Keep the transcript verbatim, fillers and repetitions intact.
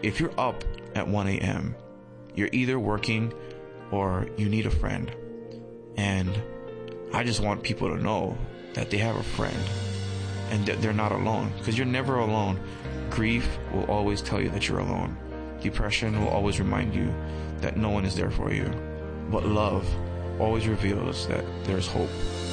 if you're up at one a.m., you're either working or you need a friend. And I just want people to know that they have a friend and that they're not alone, because you're never alone. Grief will always tell you that you're alone. Depression will always remind you that no one is there for you. But love always reveals that there's hope.